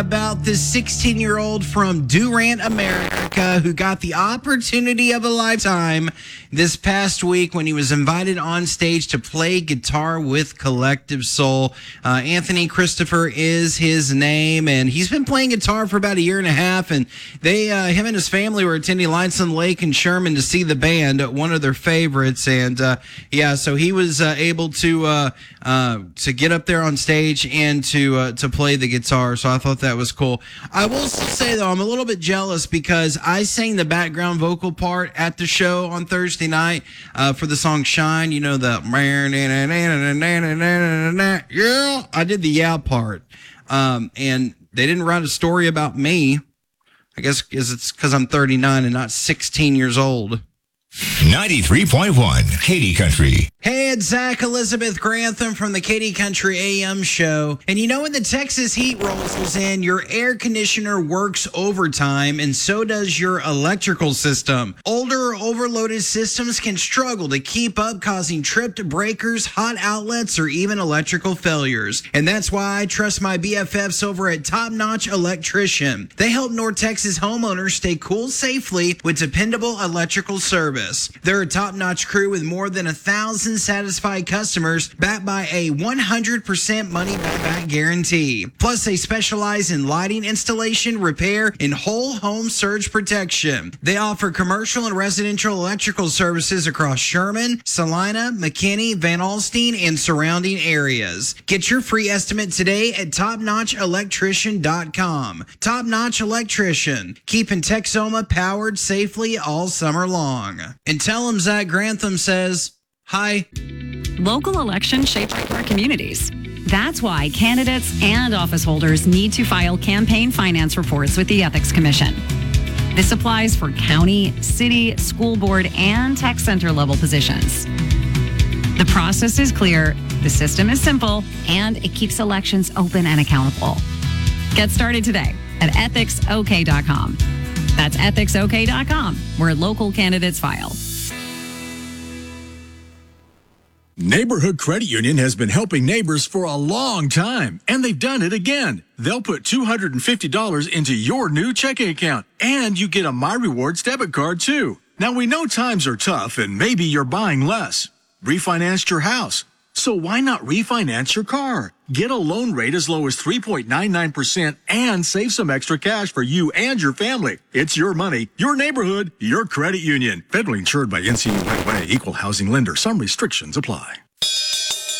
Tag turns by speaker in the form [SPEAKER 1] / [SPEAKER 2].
[SPEAKER 1] about this 16-year-old from Durant, America, who got the opportunity of a lifetime this past week when he was invited on stage to play guitar with Collective Soul. Anthony Christopher is his name, and he's been playing guitar for about a year and a half, and him and his family were attending Limestone Lake in Sherman to see the band, one of their favorites, and so he was able to get up there on stage and to play the guitar, so I thought that was cool. I will say, though, I'm a little bit jealous because I sang the background vocal part at the show on Thursday night for the song Shine. You know, the yeah, I did the yeah part. And they didn't write a story about me. I guess it's because I'm 39 and not 16 years old.
[SPEAKER 2] 93.1 Katy Country.
[SPEAKER 1] Hey, it's Zach Elizabeth Grantham from the Katy Country AM show. And you know, when the Texas heat rolls in, your air conditioner works overtime, and so does your electrical system. Older or overloaded systems can struggle to keep up, causing tripped breakers, hot outlets, or even electrical failures. And that's why I trust my BFFs over at Top Notch Electrician. They help North Texas homeowners stay cool safely with dependable electrical service. They're a top-notch crew with more than 1,000 satisfied customers, backed by a 100% money-back guarantee. Plus, they specialize in lighting installation, repair, and whole home surge protection. They offer commercial and residential electrical services across Sherman, Salina, McKinney, Van Alstyne, and surrounding areas. Get your free estimate today at topnotchelectrician.com. Top Notch Electrician, keeping Texoma powered safely all summer long. And tell them Zach Grantham says hi.
[SPEAKER 3] Local elections shape our communities. That's why candidates and office holders need to file campaign finance reports with the Ethics Commission. This applies for county, city, school board, and tech center level positions. The process is clear, the system is simple, and it keeps elections open and accountable. Get started today at ethicsok.com. That's ethicsok.com, where local candidates file.
[SPEAKER 4] Neighborhood Credit Union has been helping neighbors for a long time, and they've done it again. They'll put $250 into your new checking account, and you get a My Rewards debit card, too. Now, we know times are tough, and maybe you're buying less. Refinanced your house. So why not refinance your car? Get a loan rate as low as 3.99% and save some extra cash for you and your family. It's your money, your neighborhood, your credit union. Federally insured by NCUA, Equal Housing Lender. Some restrictions apply.